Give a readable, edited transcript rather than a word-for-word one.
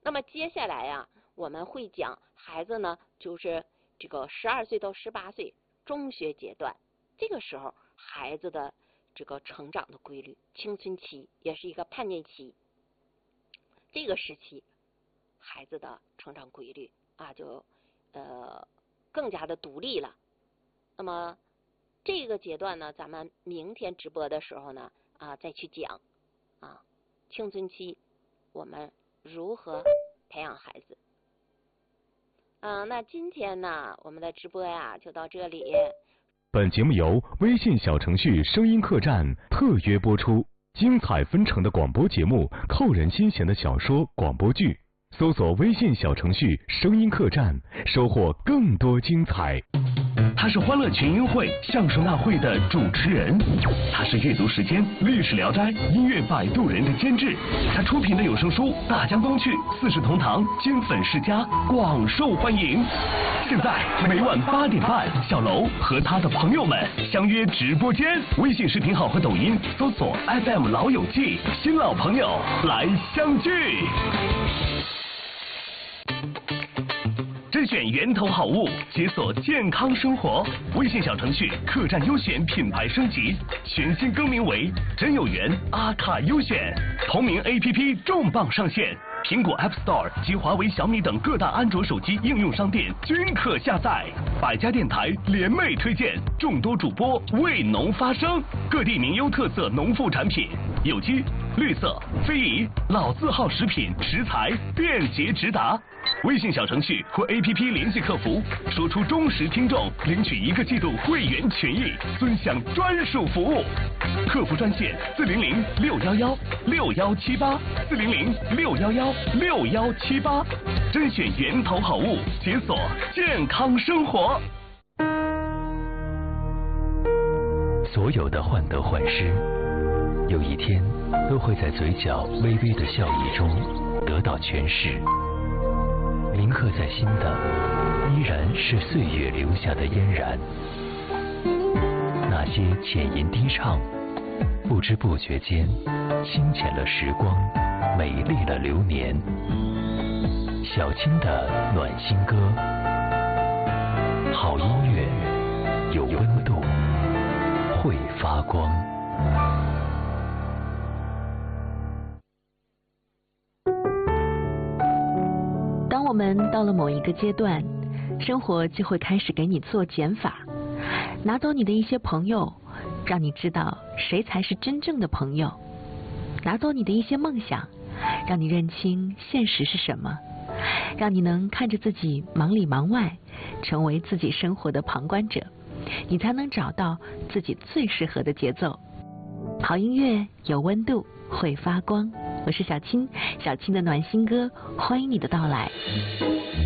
那么接下来呀，我们会讲孩子呢，就是这个12岁到18岁中学阶段，这个时候孩子的这个成长的规律，青春期也是一个叛逆期，这个时期孩子的成长规律啊，就更加的独立了。那么这个阶段呢，咱们明天直播的时候呢再去讲啊，青春期我们如何培养孩子。那今天呢，我们的直播呀就到这里。 本节目由微信小程序声音客栈特约播出，精彩纷呈的广播节目，扣人心弦的小说广播剧，搜索微信小程序声音客栈，收获更多精彩。 他是欢乐群英会相声大会的主持人，他是阅读时间历史聊斋音乐摆渡人的监制，他出品的有声书《大江东去》《四世同堂》金粉世家广受欢迎。现在每晚8点半，小楼和他的朋友们相约直播间，微信视频号和抖音搜索 FM 老友记，新老朋友来相聚。甄选源头好物，解锁健康生活。微信小程序客栈优选品牌升级，全新更名为真有缘阿卡优选。同名 APP 重磅上线，苹果 App Store 及华为、小米等各大安卓手机应用商店均可下载。百家电台联袂推荐，众多主播为农发声，各地名优特色农副产品，有机、绿色、非遗、老字号食品食材便捷直达。微信小程序或 APP 联系客服，说出忠实听众，领取1个季度会员权益，尊享专属服务。客服专线400-611-6178，400-611-6178，甄选源头好物，解锁健康生活。 所有的患得患失，有一天都会在嘴角微微的笑意中得到诠释。铭刻在心的依然是岁月留下的嫣然，那些浅吟低唱，不知不觉间清浅了时光，美丽了流年。小青的暖心歌，好音乐有温度，会发光。 当我们到了某一个阶段，生活就会开始给你做减法，拿走你的一些朋友，让你知道谁才是真正的朋友；拿走你的一些梦想，让你认清现实是什么，让你能看着自己忙里忙外，成为自己生活的旁观者，你才能找到自己最适合的节奏。好音乐有温度，会发光。我是小青，小青的暖心歌，欢迎你的到来。